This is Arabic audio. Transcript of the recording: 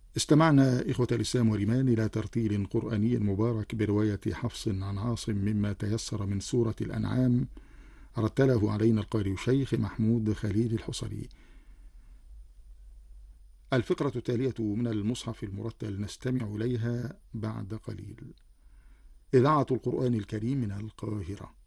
استمعنا إخوة الإسلام والإيمان إلى ترتيل قرآني مبارك برواية حفص عن عاصم مما تيسر من سورة الأنعام، رتله علينا القارئ الشيخ محمود خليل الحصري. الفقرة التالية من المصحف المرتل نستمع إليها بعد قليل. إذاعة القرآن الكريم من القاهرة.